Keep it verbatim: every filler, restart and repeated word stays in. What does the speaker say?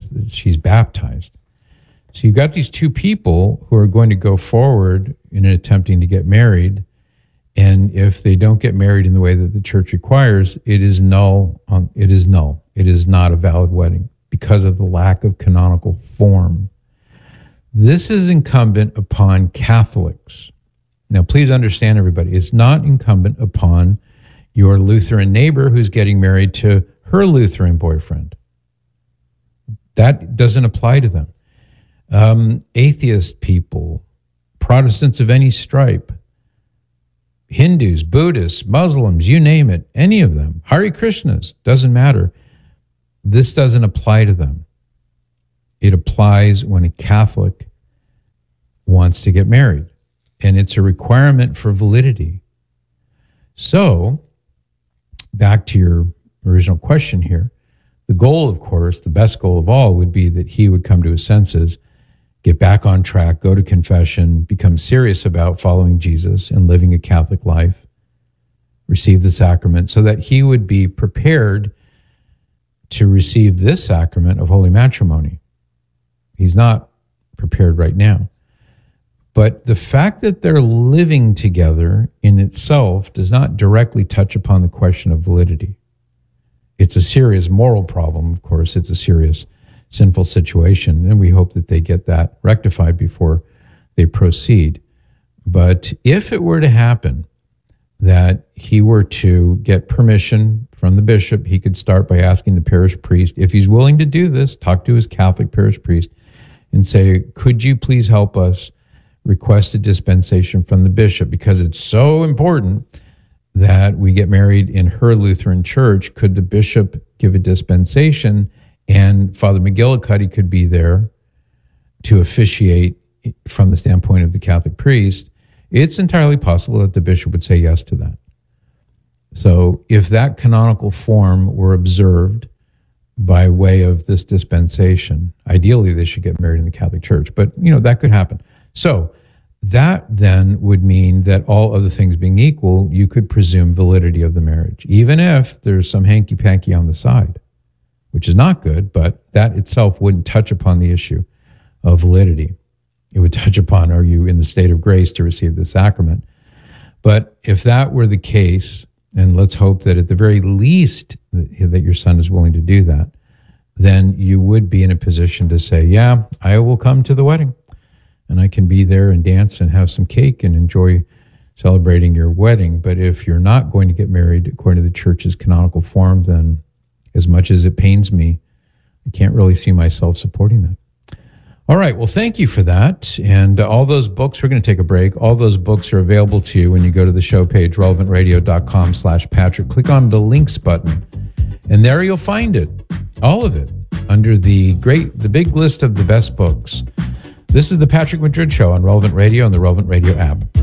is that she's baptized. So you've got these two people who are going to go forward in attempting to get married. And if they don't get married in the way that the church requires, it is null. Um, it is null. It is not a valid wedding because of the lack of canonical form. This is incumbent upon Catholics. Now, please understand, everybody, it's not incumbent upon your Lutheran neighbor who's getting married to her Lutheran boyfriend. That doesn't apply to them. Um, atheist people, Protestants of any stripe, Hindus, Buddhists, Muslims, you name it, any of them, Hare Krishnas, doesn't matter. This doesn't apply to them. It applies when a Catholic wants to get married, and it's a requirement for validity. So, back to your original question here, the goal, of course, the best goal of all would be that he would come to his senses, get back on track, go to confession, become serious about following Jesus and living a Catholic life, receive the sacrament, so that he would be prepared to receive this sacrament of holy matrimony. He's not prepared right now. But the fact that they're living together in itself does not directly touch upon the question of validity. It's a serious moral problem, of course. It's a serious sinful situation, and we hope that they get that rectified before they proceed. But if it were to happen that he were to get permission from the bishop, he could start by asking the parish priest, if he's willing to do this, talk to his Catholic parish priest and say, could you please help us request a dispensation from the bishop? Because it's so important that we get married in her Lutheran church. Could the bishop give a dispensation? And Father McGillicuddy could be there to officiate from the standpoint of the Catholic priest. It's entirely possible that the bishop would say yes to that. So if that canonical form were observed by way of this dispensation, ideally they should get married in the Catholic Church, but you know, that could happen. So that then would mean that all other things being equal, you could presume validity of the marriage, even if there's some hanky-panky on the side, which is not good, but that itself wouldn't touch upon the issue of validity. It would touch upon, are you in the state of grace to receive the sacrament? But if that were the case, and let's hope that at the very least that your son is willing to do that, then you would be in a position to say, yeah, I will come to the wedding. And I can be there and dance and have some cake and enjoy celebrating your wedding. But if you're not going to get married according to the church's canonical form, then as much as it pains me, I can't really see myself supporting that. All right, well, thank you for that. And uh, all those books, we're going to take a break. All those books are available to you when you go to the show page, relevant radio dot com slash Patrick. Click on the links button, and there you'll find it, all of it, under the great, the big list of the best books. This is the Patrick Madrid Show on Relevant Radio and the Relevant Radio app.